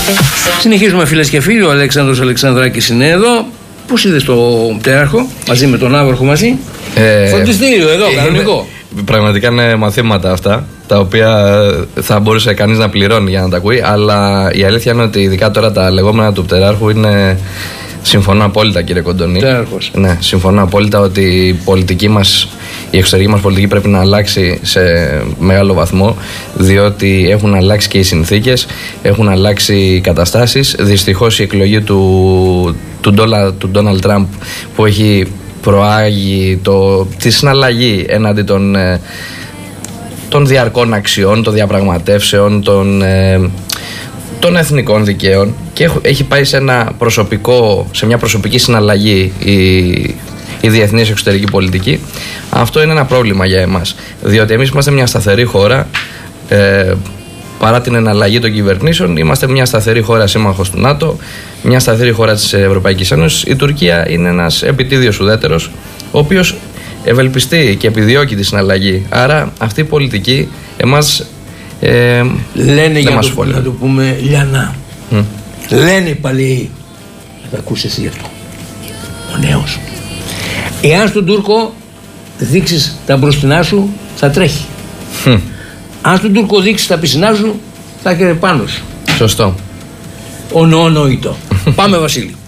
Συνεχίζουμε, φίλες και φίλοι. Ο Αλέξανδρος Αλεξανδράκης είναι εδώ. Πώς είδες το πτέραρχο μαζί με τον Άβαρχο μαζί? Φροντιστήριο εδώ, κανονικό. Πραγματικά είναι μαθήματα αυτά, τα οποία θα μπορούσε κανείς να πληρώνει για να τα ακούει. Αλλά η αλήθεια είναι ότι ειδικά τώρα τα λεγόμενα του πτεράρχου είναι. Συμφωνώ απόλυτα, κύριε Κοντονή. Ναι, συμφωνώ απόλυτα ότι η πολιτική μας, η εξωτερική μας πολιτική πρέπει να αλλάξει σε μεγάλο βαθμό, διότι έχουν αλλάξει και οι συνθήκες, έχουν αλλάξει οι καταστάσεις. Δυστυχώς η εκλογή του Ντόναλντ Τραμπ, που έχει προάγει τη συναλλαγή έναντι των διαρκών αξιών, των διαπραγματεύσεων, των εθνικών δικαίων, και έχει πάει σε μια προσωπική συναλλαγή η διεθνής εξωτερική πολιτική. Αυτό είναι ένα πρόβλημα για εμάς, διότι εμείς είμαστε μια σταθερή χώρα, παρά την εναλλαγή των κυβερνήσεων. Είμαστε μια σταθερή χώρα σύμμαχος του ΝΑΤΟ, μια σταθερή χώρα της Ευρωπαϊκής Ένωσης. Η Τουρκία είναι ένας επιτίδιος ουδέτερος, ο οποίος ευελπιστεί και επιδιώκει τη συναλλαγή. Άρα αυτή η πολιτική εμάς λένε, για να το πούμε λιανά, λένε οι παλαιοί, θα τα ακούσεις εσύ γι' αυτό, ο νέος, εάν στον Τούρκο δείξεις τα μπροστινά σου θα τρέχει, αν στον Τούρκο δείξεις τα πισινά σου θα έχει πάνω σου. Σωστό. Ονονοητό. Πάμε, Βασίλη.